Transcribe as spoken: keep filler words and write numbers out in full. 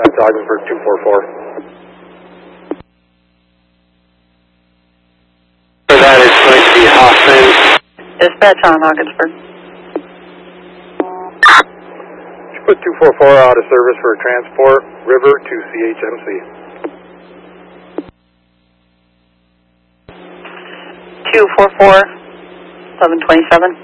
That's Ogdensburg two four four. So that is going to be Hoffman. Dispatch on Ogdensburg. Put two four four out of service for transport, river to C H M C. two four four, eleven twenty-seven.